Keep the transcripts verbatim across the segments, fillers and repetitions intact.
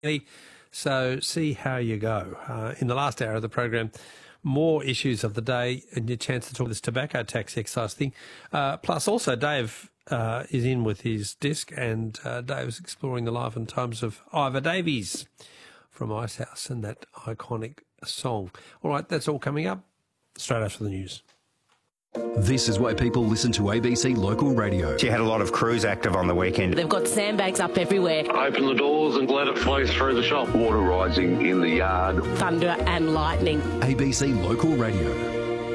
So see how you go. Uh, in the last hour of the program, more issues of the day and your chance to talk this tobacco tax excise thing. Uh, plus also Dave uh, is in with his disc, and uh, Dave's exploring the life and times of Ivor Davies from Icehouse and that iconic song. All right, that's all coming up straight after the news. This is why people listen to A B C Local Radio. She had a lot of crews active on the weekend. They've got sandbags up everywhere. Open the doors and let it flow through the shop. Water rising in the yard. Thunder and lightning. A B C Local Radio.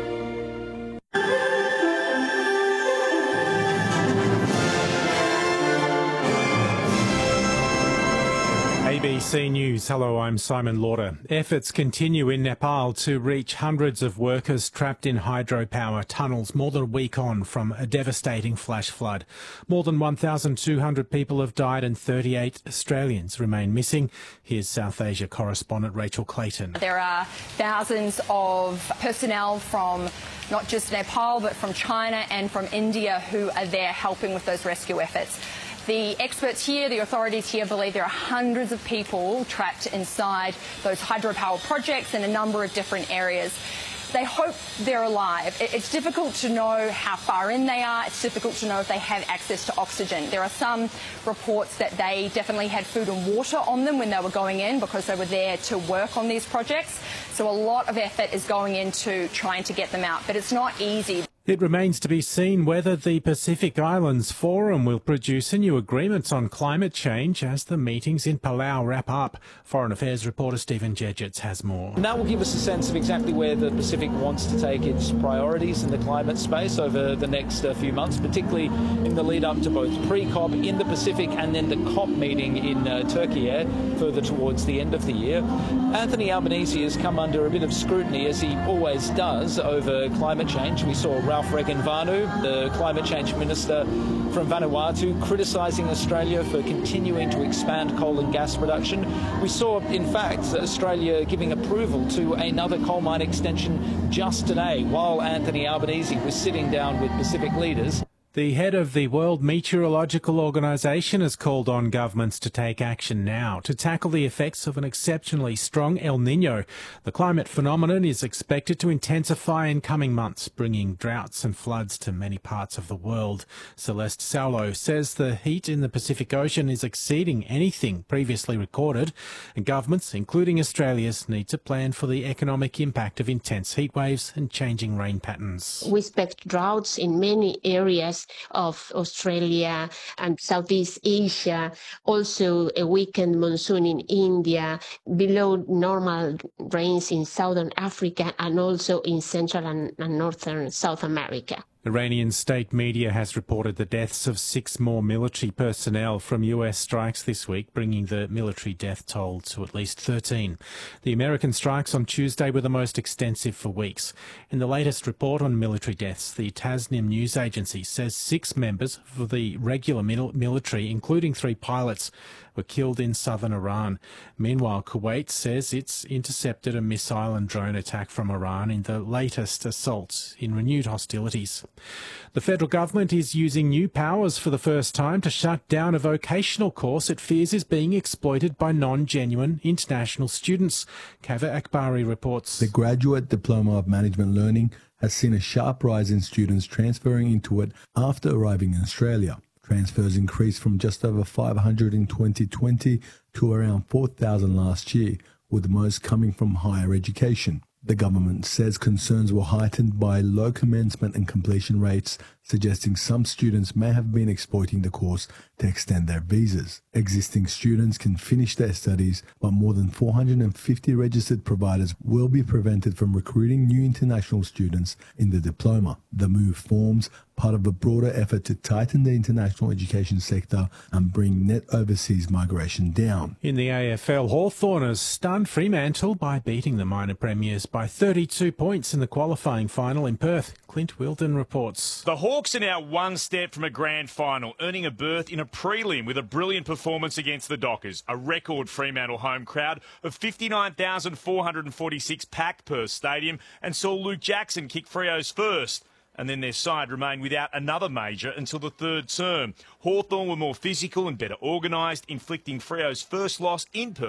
A B C News. Hello, I'm Simon Lauder. Efforts continue in Nepal to reach hundreds of workers trapped in hydropower tunnels more than a week on from a devastating flash flood. More than one thousand two hundred people have died and thirty-eight Australians remain missing. Here's South Asia correspondent Rachel Clayton. There are thousands of personnel from not just Nepal but from China and from India who are there helping with those rescue efforts. The experts here, the authorities here, believe there are hundreds of people trapped inside those hydropower projects in a number of different areas. They hope they're alive. It's difficult to know how far in they are. It's difficult to know if they have access to oxygen. There are some reports that they definitely had food and water on them when they were going in because they were there to work on these projects. So a lot of effort is going into trying to get them out, but it's not easy. It remains to be seen whether the Pacific Islands Forum will produce a new agreement on climate change as the meetings in Palau wrap up. Foreign Affairs reporter Stephen Jedgetts has more. And that will give us a sense of exactly where the Pacific wants to take its priorities in the climate space over the next uh, few months, particularly in the lead up to both pre-COP in the Pacific and then the COP meeting in uh, Turkey uh, further towards the end of the year. Anthony Albanese has come under a bit of scrutiny, as he always does, over climate change. We saw Ralph Regenvanu, the climate change minister from Vanuatu, criticising Australia for continuing to expand coal and gas production. We saw, in fact, Australia giving approval to another coal mine extension just today, while Anthony Albanese was sitting down with Pacific leaders. The head of the World Meteorological Organization has called on governments to take action now to tackle the effects of an exceptionally strong El Niño. The climate phenomenon is expected to intensify in coming months, bringing droughts and floods to many parts of the world. Celeste Saulo says the heat in the Pacific Ocean is exceeding anything previously recorded, and governments, including Australia's, need to plan for the economic impact of intense heat waves and changing rain patterns. We expect droughts in many areas of Australia and Southeast Asia, also a weakened monsoon in India, below normal rains in Southern Africa and also in Central and, and Northern South America. Iranian state media has reported the deaths of six more military personnel from U S strikes this week, bringing the military death toll to at least thirteen. The American strikes on Tuesday were the most extensive for weeks. In the latest report on military deaths, the Tasnim news agency says six members of the regular mil- military, including three pilots, were killed in southern Iran. Meanwhile, Kuwait says it's intercepted a missile and drone attack from Iran in the latest assaults in renewed hostilities. The federal government is using new powers for the first time to shut down a vocational course it fears is being exploited by non-genuine international students. Kava Akbari reports. The Graduate Diploma of Management Learning has seen a sharp rise in students transferring into it after arriving in Australia. Transfers increased from just over five hundred in twenty twenty to around four thousand last year, with most coming from higher education. The government says concerns were heightened by low commencement and completion rates, suggesting some students may have been exploiting the course to extend their visas. Existing students can finish their studies, but more than four hundred fifty registered providers will be prevented from recruiting new international students in the diploma. The move forms part of a broader effort to tighten the international education sector and bring net overseas migration down. In the A F L, Hawthorners stunned Fremantle by beating the minor premiers by thirty-two points in the qualifying final in Perth. Clint Wilden reports. The Hawks are now one step from a grand final, earning a berth in a prelim with a brilliant performance against the Dockers. A record Fremantle home crowd of fifty-nine thousand four hundred forty-six packed Perth Stadium and saw Luke Jackson kick Freo's first. And then their side remained without another major until the third term. Hawthorn were more physical and better organised, inflicting Freo's first loss in Perth